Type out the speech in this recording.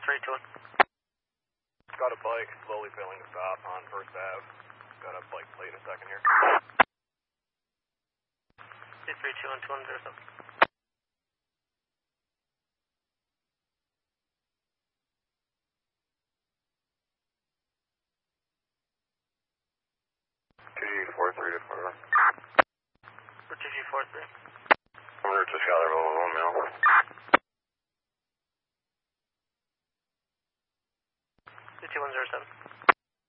321. Got a bike slowly failing to stop on First Ave. Got a bike plate in a second here. 321 210. G43 to 4. For 2G43. Order to Charlotte, 1 mile. 2107.